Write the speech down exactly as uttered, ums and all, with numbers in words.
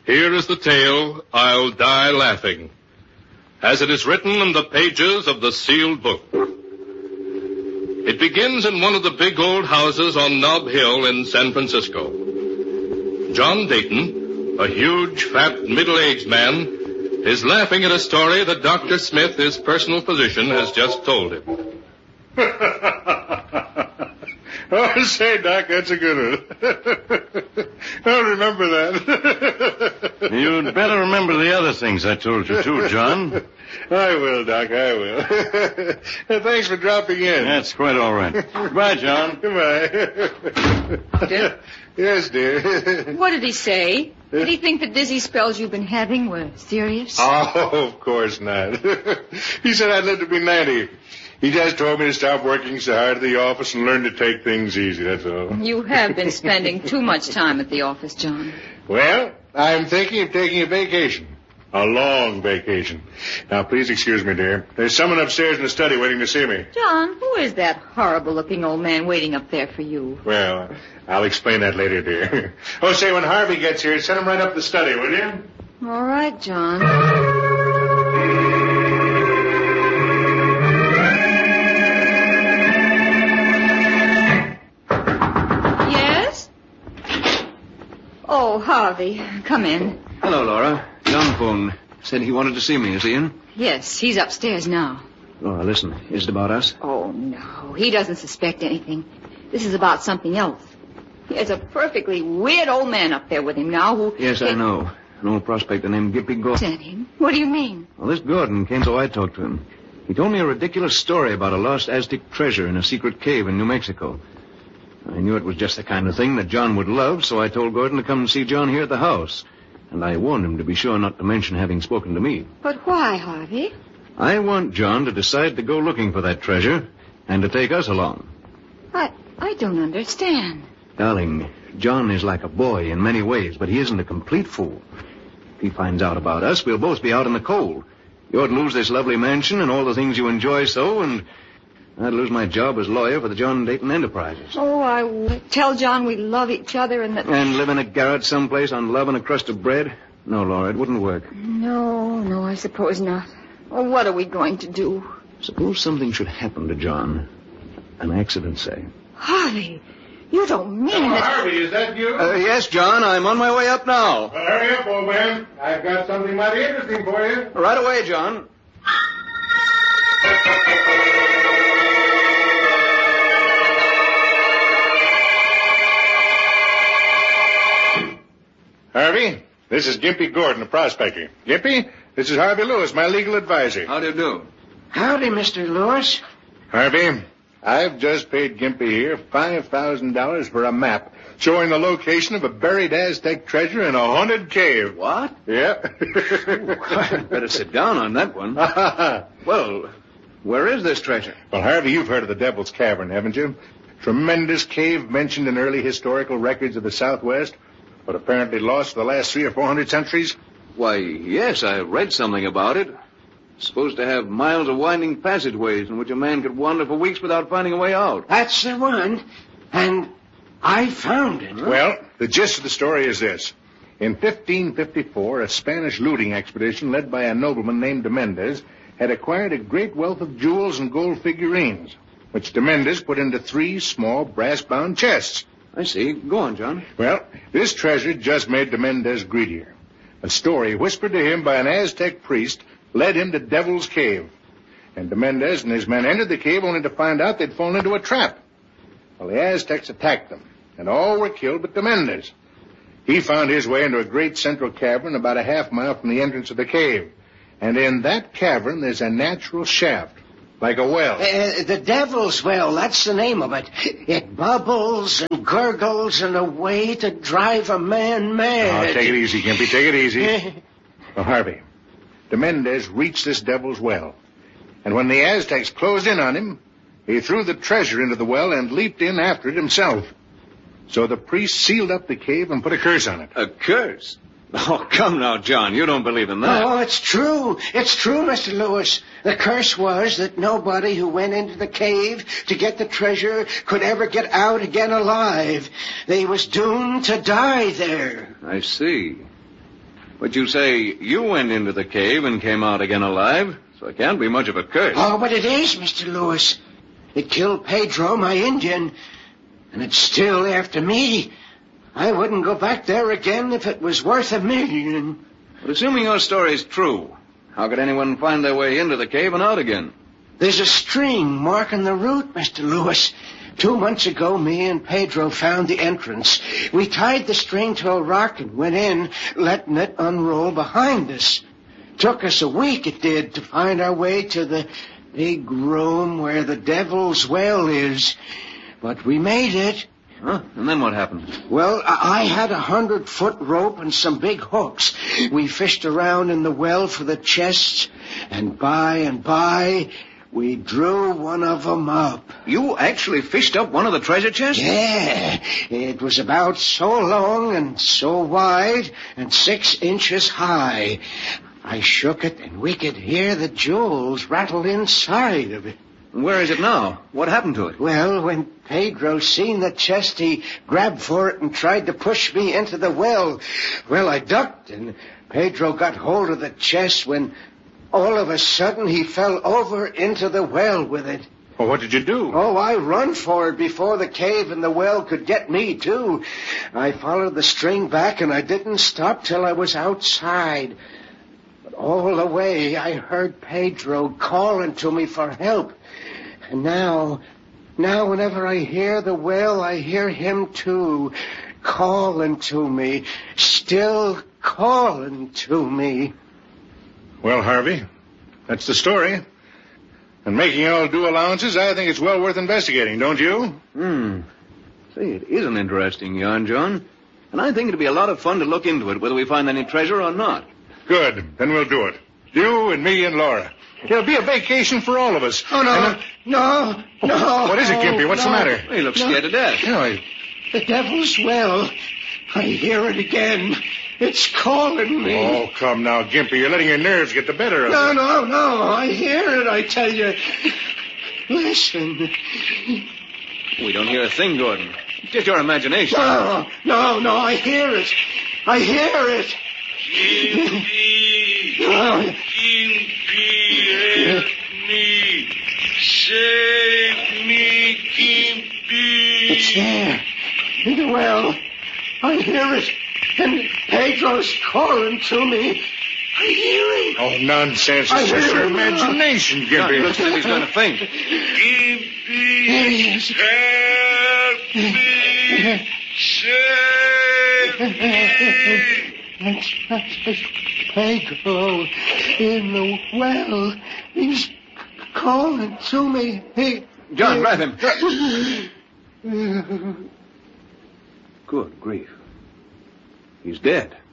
Here is the tale, I'll Die Laughing, as it is written in the pages of the sealed book. It begins in one of the big old houses on Nob Hill in San Francisco. John Dayton, a huge, fat, middle-aged man, is laughing at a story that Doctor Smith, his personal physician, has just told him. Oh, say, Doc, that's a good one. I'll remember that. You'd better remember the other things I told you, too, John. I will, Doc, I will. Thanks for dropping in. That's quite all right. Goodbye, John. Goodbye. Doctor? Yes, dear. What did he say? Did he think the dizzy spells you've been having were serious? Oh, of course not. He said I'd live to be ninety. He just told me to stop working so hard at the office and learn to take things easy, that's all. You have been spending too much time at the office, John. Well, I'm thinking of taking a vacation. A long vacation. Now, please excuse me, dear. There's someone upstairs in the study waiting to see me. John, who is that horrible-looking old man waiting up there for you? Well, I'll explain that later, dear. Oh, say, when Harvey gets here, send him right up to the study, will you? All right, John. Yes? Oh, Harvey, come in. Hello, Laura. John phoned. Said he wanted to see me. Is he in? Yes, he's upstairs now. Laura, listen. Is it about us? Oh, no. He doesn't suspect anything. This is about something else. There's a perfectly weird old man up there with him now who... Yes, I know. An old prospector named Gippy Gordon. Sent him? What do you mean? Well, this Gordon came so I talked to him. He told me a ridiculous story about a lost Aztec treasure in a secret cave in New Mexico. I knew it was just the kind of thing that John would love, so I told Gordon to come and see John here at the house. And I warned him to be sure not to mention having spoken to me. But why, Harvey? I want John to decide to go looking for that treasure and to take us along. I I don't understand. Darling, John is like a boy in many ways, but he isn't a complete fool. If he finds out about us, we'll both be out in the cold. You'd lose this lovely mansion and all the things you enjoy so, and I'd lose my job as lawyer for the John Dayton Enterprises. Oh, I would tell John we love each other and that... And live in a garret someplace on love and a crust of bread? No, Laura, it wouldn't work. No, no, I suppose not. Well, what are we going to do? Suppose something should happen to John. An accident, say. Harvey, you don't mean Hello, that... Harvey, is that you? Uh, yes, John, I'm on my way up now. Well, hurry up, old man. I've got something mighty interesting for you. Right away, John. Harvey, this is Gimpy Gordon, a prospector. Gimpy, this is Harvey Lewis, my legal advisor. How do you do? Howdy, Mister Lewis. Harvey, I've just paid Gimpy here five thousand dollars for a map showing the location of a buried Aztec treasure in a haunted cave. What? Yeah. Better sit down on that one. Well, where is this treasure? Well, Harvey, you've heard of the Devil's Cavern, haven't you? Tremendous cave mentioned in early historical records of the Southwest, but apparently lost for the last three or four hundred centuries. Why, yes, I read something about it. It's supposed to have miles of winding passageways in which a man could wander for weeks without finding a way out. That's the one. And I found it. Well, the gist of the story is this. In fifteen fifty-four, a Spanish looting expedition led by a nobleman named de Mendez had acquired a great wealth of jewels and gold figurines, which de Mendez put into three small brass-bound chests. I see. Go on, John. Well, this treasure just made de Mendez greedier. A story whispered to him by an Aztec priest led him to Devil's Cave. And de Mendez and his men entered the cave only to find out they'd fallen into a trap. Well, the Aztecs attacked them, and all were killed but de Mendez. He found his way into a great central cavern about a half mile from the entrance of the cave. And in that cavern there's a natural shaft, like a well. Uh, the Devil's Well, that's the name of it. It bubbles and gurgles in a way to drive a man mad. Oh, take it easy, Gimpy, take it easy. Well, Harvey, de Mendez reached this Devil's Well. And when the Aztecs closed in on him, he threw the treasure into the well and leaped in after it himself. So the priest sealed up the cave and put a curse on it. A curse? Oh, come now, John. You don't believe in that. Oh, it's true. It's true, Mister Lewis. The curse was that nobody who went into the cave to get the treasure could ever get out again alive. They was doomed to die there. I see. But you say you went into the cave and came out again alive, so it can't be much of a curse. Oh, but it is, Mister Lewis. It killed Pedro, my Indian, and it's still after me. I wouldn't go back there again if it was worth a million. But assuming your story's true, how could anyone find their way into the cave and out again? There's a string marking the route, Mister Lewis. Two months ago, me and Pedro found the entrance. We tied the string to a rock and went in, letting it unroll behind us. Took us a week, it did, to find our way to the big room where the Devil's Well is. But we made it. Huh? And then what happened? Well, I had a hundred-foot rope and some big hooks. We fished around in the well for the chests, and by and by, we drew one of them up. You actually fished up one of the treasure chests? Yeah. It was about so long and so wide and six inches high. I shook it, and we could hear the jewels rattle inside of it. Where is it now? What happened to it? Well, when Pedro seen the chest, he grabbed for it and tried to push me into the well. Well, I ducked, and Pedro got hold of the chest when all of a sudden he fell over into the well with it. Well, what did you do? Oh, I run for it before the cave and the well could get me, too. I followed the string back, and I didn't stop till I was outside. But all the way, I heard Pedro calling to me for help. And now, now whenever I hear the well, I hear him too, calling to me, still calling to me. Well, Harvey, that's the story. And making all due allowances, I think it's well worth investigating, don't you? Hmm. Say, it is an interesting yarn, John. And I think it'd be a lot of fun to look into it, whether we find any treasure or not. Good. Then we'll do it. You and me and Laura. It'll be a vacation for all of us. Oh, no, and, uh, no, no. What is it, Gimpy? What's no, the matter? He looks no. scared to death. You know, I... The Devil's Well. I hear it again. It's calling me. Oh, come now, Gimpy. You're letting your nerves get the better of No, you. no, no. I hear it, I tell you. Listen. We don't hear a thing, Gordon. It's just your imagination. No, no, no. I hear it. I hear it. Gimpy, Oh. Gimpy, help me. Save me, Gimpy. It's there. In the well. I hear it. And Pedro's calling to me. I hear him. Oh, nonsense. I It's just hear your him. imagination, John, it looks Gimpy. as if he's going to faint. Gimpy, There he is. help me. Save me. That's, that's Pedro in the well. He's calling to me. He, John, he- grab him. Good grief. He's dead.